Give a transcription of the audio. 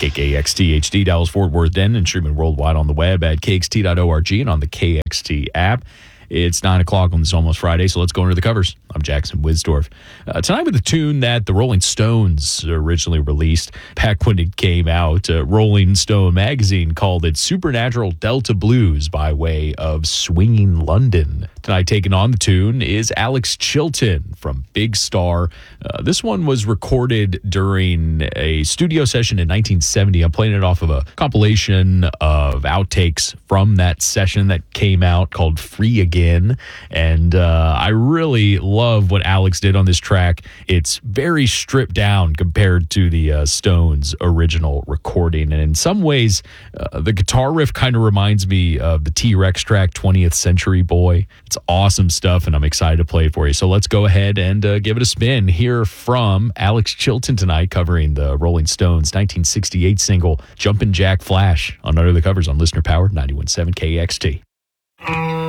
KKXT HD, Dallas, Fort Worth, Denton, and streaming worldwide on the web at kxt.org and on the KXT app. It's 9 o'clock on this Almost Friday, so let's go into the covers. I'm Jackson Wisdorf. Tonight with a tune that the Rolling Stones originally released back when it came out. Rolling Stone magazine called it Supernatural Delta Blues by way of Swinging London. Tonight taking on the tune is Alex Chilton from Big Star. This one was recorded during a studio session in 1970. I'm playing it off of a compilation of outtakes from that session that came out called Free Again. And I really love what Alex did on this track. It's very stripped down compared to the Stones' original recording. And in some ways, the guitar riff kind of reminds me of the T-Rex track, 20th Century Boy. It's awesome stuff, and I'm excited to play it for you. So let's go ahead and give it a spin. Hear from Alex Chilton tonight, covering the Rolling Stones' 1968 single, Jumpin' Jack Flash, on Under the Covers on Listener Powered 91.7 KXT.